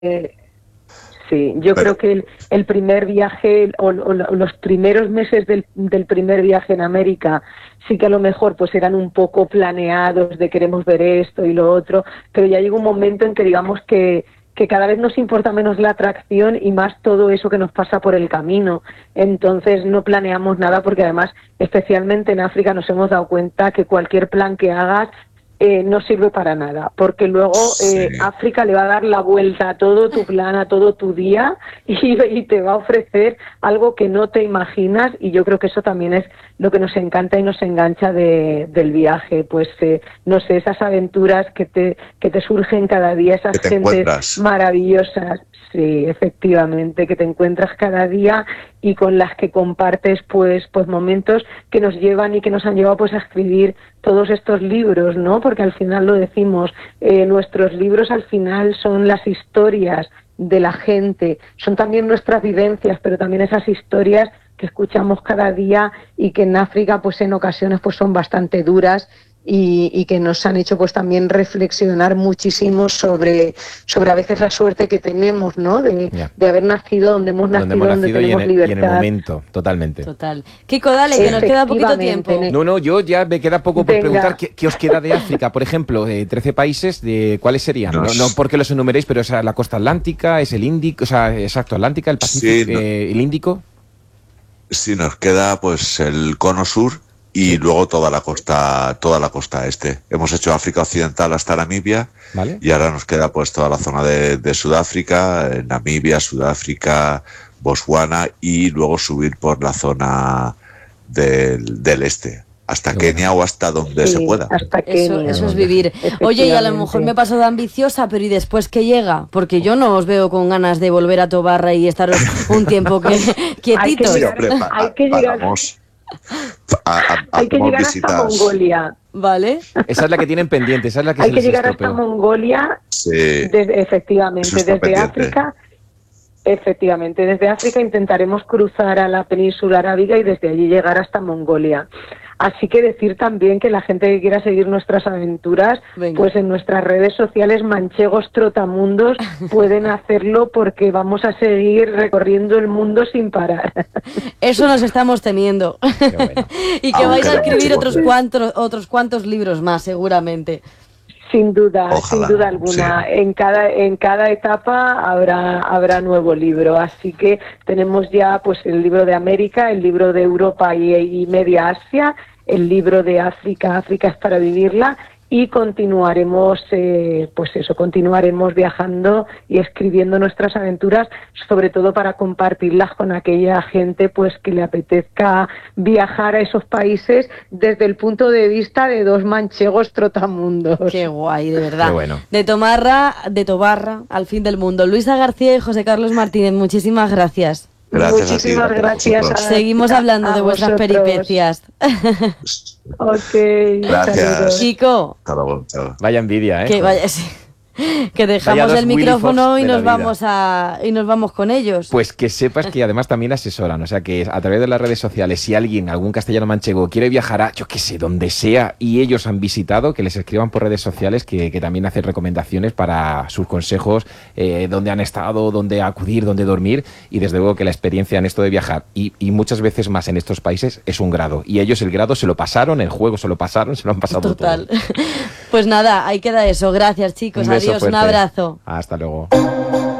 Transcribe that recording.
eh, sí, yo Pero creo que el primer viaje o los primeros meses del primer viaje en América sí que a lo mejor pues eran un poco planeados de queremos ver esto y lo otro, pero ya llega un momento en que digamos que cada vez nos importa menos la atracción y más todo eso que nos pasa por el camino. Entonces no planeamos nada porque además, especialmente en África, nos hemos dado cuenta que cualquier plan que hagas no sirve para nada, porque luego sí, África le va a dar la vuelta a todo tu plan, a todo tu día y te va a ofrecer algo que no te imaginas y yo creo que eso también es lo que nos encanta y nos engancha del viaje, pues no sé, esas aventuras que te surgen cada día, esas que te gentes encuentras. maravillosas. Sí, efectivamente, que te encuentras cada día y con las que compartes pues momentos que nos llevan y que nos han llevado pues a escribir todos estos libros, ¿no? Porque al final lo decimos, nuestros libros al final son las historias de la gente, son también nuestras vivencias, pero también esas historias que escuchamos cada día y que en África pues en ocasiones pues son bastante duras y que nos han hecho pues también reflexionar muchísimo sobre a veces la suerte que tenemos, ¿no? Ya. De haber nacido donde hemos Donde nacido, hemos donde nacido tenemos y en el libertad. momento, totalmente. Total. Kiko, dale, que nos queda poquito Efectivamente, tiempo. No, yo ya me queda poco por Venga. preguntar qué os queda de África. Por ejemplo, 13 países, ¿cuáles serían? No, Nos- no porque los enumeréis, pero es la costa atlántica, es el Índico, o sea, exacto, Atlántica, el Pacífico, Sí, no- el Índico. sí, nos queda pues el cono sur y luego toda la costa este. Hemos hecho África Occidental hasta Namibia, ¿Vale? y ahora nos queda pues toda la zona de Sudáfrica, Namibia, Sudáfrica, Botswana, y luego subir por la zona del este, hasta Qué Kenia o hasta donde se pueda. Hasta Eso, Kenia. eso es vivir. Oye, y a lo mejor Efectivamente. me paso de ambiciosa, pero ¿y después qué llega? Porque yo no os veo con ganas de volver a Tobarra y estaros un tiempo quietitos. Hay Sí, que hombre, hay que llegar- vamos. Hay que Hacemos llegar hasta visitas. Mongolia. ¿Vale? Esa es la que tienen pendiente, esa es la que Hay se que les llegar hasta estropeó. Mongolia, Sí, efectivamente, eso está desde pendiente. África. Efectivamente, desde África intentaremos cruzar a la península arábiga y desde allí llegar hasta Mongolia. Así que decir también que la gente que quiera seguir nuestras aventuras, Venga. pues en nuestras redes sociales Manchegos Trotamundos pueden hacerlo porque vamos a seguir recorriendo el mundo sin parar. Eso nos estamos temiendo. Qué bueno. Y que vais a Aunque escribir mucho, otros cuantos libros más, seguramente. Sin duda, Ojalá, sin duda alguna. sí. En cada etapa habrá nuevo libro. Así que tenemos ya pues el libro de América, el libro de Europa y Media Asia, el libro de África, África es para vivirla, y continuaremos, continuaremos viajando y escribiendo nuestras aventuras, sobre todo para compartirlas con aquella gente pues que le apetezca viajar a esos países desde el punto de vista de dos manchegos trotamundos. Qué guay, de verdad. Qué bueno. De Tobarra al fin del mundo. Luisa García y José Carlos Martínez, muchísimas gracias. Gracias a ti, Muchísimas gracias a gracias. vosotros. Seguimos hablando a de vuestras vosotros. peripecias. Ok, Gracias. saludos. Kiko, Hasta luego, chao. Vaya envidia, ¿eh? que vaya, sí. Que dejamos dos el Willy micrófono Fox y de la nos vida. vamos con ellos. Pues que sepas que además también asesoran, o sea que a través de las redes sociales, si alguien, algún castellano manchego quiere viajar a, yo qué sé, donde sea, y ellos han visitado, que les escriban por redes sociales, que también hacen recomendaciones para sus consejos, dónde han estado, dónde acudir, dónde dormir, y desde luego que la experiencia en esto de viajar, y muchas veces más en estos países, es un grado, y ellos el grado se lo pasaron, el juego se lo pasaron, se lo han pasado Total. todo. Pues nada, ahí queda eso. Gracias, chicos. Un beso Adiós, un fuerte. abrazo. Hasta luego.